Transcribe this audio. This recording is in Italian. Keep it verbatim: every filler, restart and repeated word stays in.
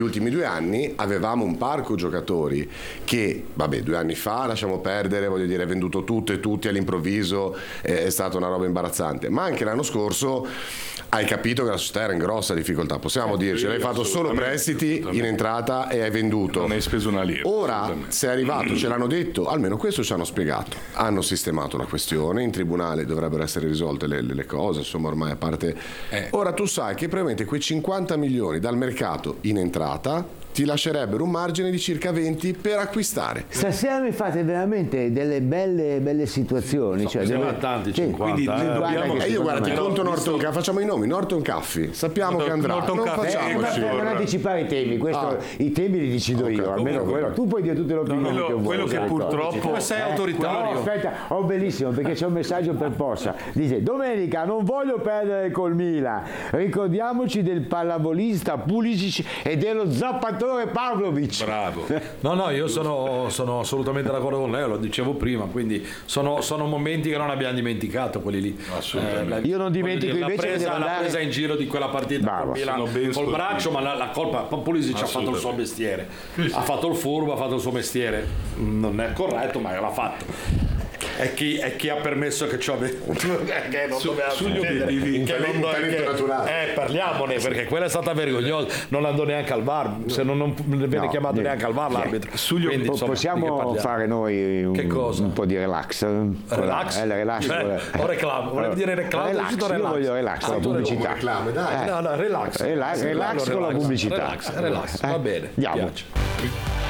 ultimi due anni avevamo un parco giocatori che, vabbè, due anni fa, lasciamo perdere, voglio dire, è venduto tutto e tutti all'improvviso, eh, è stata una roba imbarazzante, ma anche l'anno scorso hai capito che la società era in grossa difficoltà, possiamo eh, dirci, sì, hai fatto solo prestiti in entrata e hai venduto. Non hai speso una lira. Ora sei arrivato, ce l'hanno detto, almeno questo ci hanno spiegato, hanno sistemato la questione, in tribunale dovrebbero essere risolte le, le, le cose, insomma ormai a parte. Eh. Ora tu sai che probabilmente quei cinquanta milioni dal mercato in entrata ti lascerebbero un margine di circa venti per acquistare. Stasera mi fate veramente delle belle, belle situazioni. No, cioè, siamo delle... a tanti, sì, cinquanta. Quindi, eh, dobbiamo... E io guarda, ti conto Norton Caffè, visto... facciamo i nomi, Norton Caffè, sappiamo Norton, che andrà, Norton non Caffè, facciamoci. Eh, non anticipare i temi, questo, Ah. i temi li decido Okay, io, almeno comunque. quello. Tu puoi dire tutte le opinioni quello, che vuoi. quello che purtroppo come sei Eh, autoritario. no, aspetta, oh bellissimo, perché c'è un messaggio per Possa. Dice: domenica non voglio perdere col Milan. Ricordiamoci del pallavolista Pulisic e dello zappatore Pavlovic. Bravo. No, no, io sono, sono assolutamente d'accordo con lei, lo dicevo prima, quindi sono, sono momenti che non abbiamo dimenticato, quelli lì. Assolutamente. Eh, Io non dimentico dire, invece la presa, che devo la andare... presa in giro di quella partita Bravo, col Milan, sono ben col sportivi. braccio, ma la, la colpa Pulisic ha fatto il suo mestiere. Sì, sì. Ha fatto il furbo, ha fatto il suo mestiere. Non è corretto, ma l'ha fatto. E chi, e chi ha permesso che ciò che non Su, doveva sugli succedere, obiettivi che non un talento che- naturale. eh, parliamone, perché quella è stata vergognosa, non andò neanche al V A R, se non, non viene No, chiamato niente. neanche al V A R l'arbitro. Sugli Quindi, obiettivi- insomma, di che Possiamo parliamo? fare noi un, Che cosa? un po' di relax? Relax? Eh, relax. Eh, o reclamo, volevi dire reclamo? Relax, Giusto io relax. voglio relax, Ah, la tu pubblicità. Reclame, dai. Eh. No, no, relax. Relax, Sì, relax quello con la pubblicità. Relax, relax, Eh, va bene. andiamo. Mi piace.